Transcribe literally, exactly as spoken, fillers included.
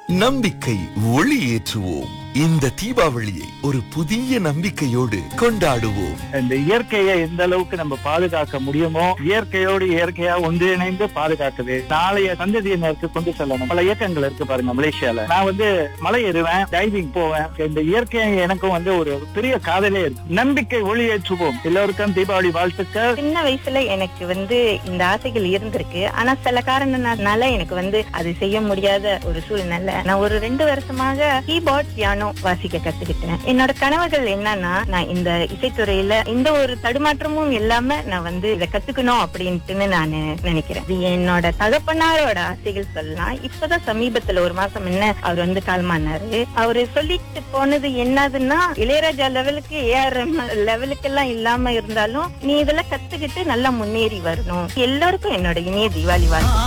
நம்பிக்கை ஒளியேற்றுவோம். இந்த தீபாவளியை ஒரு புதிய நம்பிக்கையோடு கொண்டாடுவோம். இந்த இயற்கையை எந்த அளவுக்கு நம்ம பாதுகாக்க முடியுமோ இயற்கையோடு இயற்கையா ஒன்றிணைந்து பாதுகாக்குது நாளைய சந்ததியினருக்கு கொண்டு செல்லணும். பல இயக்கங்கள் இருக்கு பாருங்க மலேசியால. நான் வந்து மலை ஏறுவேன், டைவிங் போவேன். இந்த இயற்கை எனக்கும் வந்து ஒரு பெரிய காதலே இருக்கு. நம்பிக்கை ஒளியேற்றுவோம். எல்லோருக்கும் தீபாவளி வாழ்த்துக்கள். சின்ன வயசுல எனக்கு வந்து இந்த ஆசைகள் இருந்திருக்கு. ஆனா சில காரணனால எனக்கு வந்து அது செய்ய முடியாத ஒரு சூழ்நிலை. நான் ஒரு ரெண்டு வருஷமாக கீபோர்ட் பியானோ வாசிக்க கத்துக்கிட்டேன். என்னோட கனவுகள் என்னன்னா, நான் இந்த இசைத்துறையில எந்த ஒரு தடுமாற்றமும் இல்லாம நான் வந்து இதை கத்துக்கணும் அப்படின்ட்டு நான் நினைக்கிறேன். இது என்னோட தகப்பனாரோட ஆசைகள் சொல்லலாம். இப்பதான் சமீபத்துல ஒரு மாசம் என்ன அவர் வந்து காலமானாரு. அவரு சொல்லிட்டு போனது என்னதுன்னா, இளையராஜா லெவலுக்கு ஏஆர்எம் லெவலுக்கு எல்லாம் இல்லாம இருந்தாலும் நீ இதெல்லாம் கத்துக்கிட்டு நல்லா முன்னேறி வரணும். எல்லாருக்கும் என்னோட இனிய தீபாவளி வாழ்த்து.